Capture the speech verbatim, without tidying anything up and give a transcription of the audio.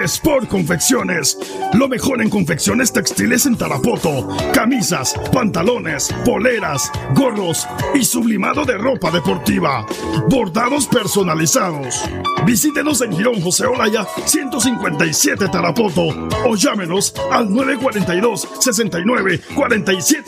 Sport Confecciones. Lo mejor en confecciones textiles en Tarapoto. Camisas, pantalones, poleras, gorros y sublimado de ropa deportiva. Bordados personalizados. Visítenos en Girón José Olaya ciento cincuenta y siete Tarapoto o llámenos al nueve cuatro dos, seis nueve cuatro siete.